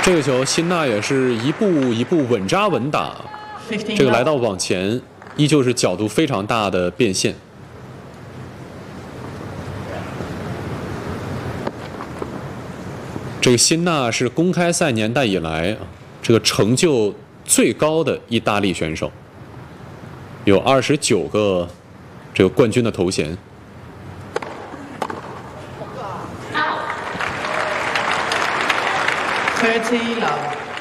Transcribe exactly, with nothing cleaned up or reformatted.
这个球，辛纳也是一步一步稳扎稳打，这个来到网前，依旧是角度非常大的变现。这个辛纳是公开赛年代以来这个成就最高的意大利选手，有二十九个这个冠军的头衔。 thirty love.